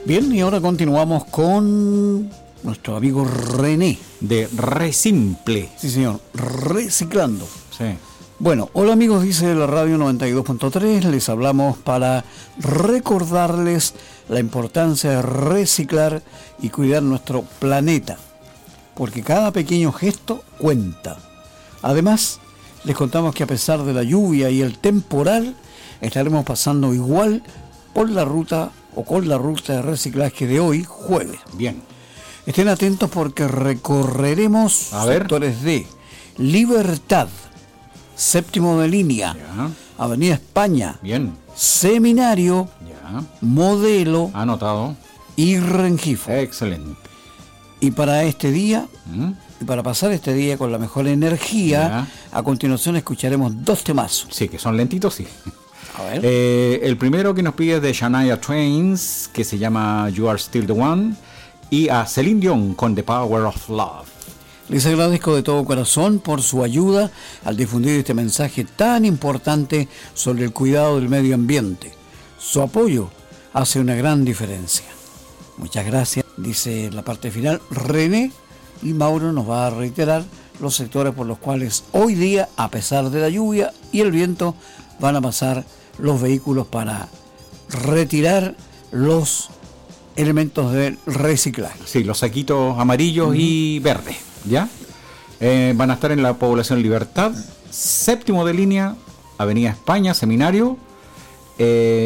Bien, y ahora continuamos con nuestro amigo René. De Resimple. Sí, señor, reciclando. Sí. Bueno, hola amigos, dice la radio 92.3, les hablamos para recordarles la importancia de reciclar y cuidar nuestro planeta, porque cada pequeño gesto cuenta. Además, les contamos que a pesar de la lluvia y el temporal, estaremos pasando igual por la ruta o con la ruta de reciclaje de hoy, jueves. Bien. Estén atentos porque recorreremos sectores de Libertad, Séptimo de Línea, Ya. Avenida España, Bien. Seminario, Ya. Modelo Anotado. y Rengifo. Excelente. Y para este día, ¿Mm? y para pasar este día con la mejor energía, a continuación escucharemos dos temazos. Sí, que son lentitos, sí. A ver. El primero que nos pide es de Shania Twain, que se llama You Are Still the One, y a Celine Dion con The Power of Love. Les agradezco de todo corazón por su ayuda al difundir este mensaje tan importante sobre el cuidado del medio ambiente. Su apoyo hace una gran diferencia. Muchas gracias, dice la parte final René, y Mauro nos va a reiterar los sectores por los cuales hoy día, a pesar de la lluvia y el viento, van a pasar los vehículos para retirar los elementos del reciclaje. Sí, los saquitos amarillos y verdes, ¿ya? Van a estar en la población Libertad, Séptimo de Línea, Avenida España, Seminario,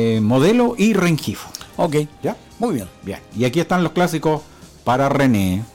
Modelo y Rengifo. Ok, ¿Ya? muy bien. Bien. Y aquí están los clásicos para René.